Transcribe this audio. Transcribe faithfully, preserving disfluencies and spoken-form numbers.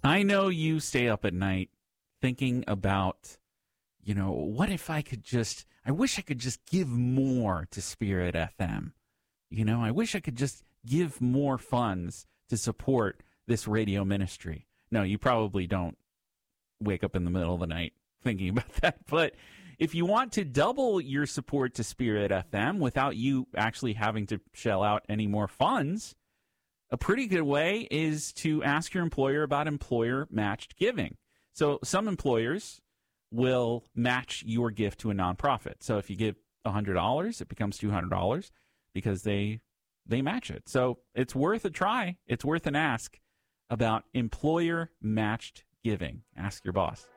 I know you stay up at night thinking about, you know, what if I could just, I wish I could just give more to Spirit F M. You know, I wish I could just give more funds to support this radio ministry. No, you probably don't wake up in the middle of the night thinking about that. But if you want to double your support to Spirit F M without you actually having to shell out any more funds, a pretty good way is to ask your employer about employer-matched giving. So some employers will match your gift to a nonprofit. So if you give one hundred dollars, it becomes two hundred dollars because they they match it. So it's worth a try. It's worth an ask about employer-matched giving. Ask your boss.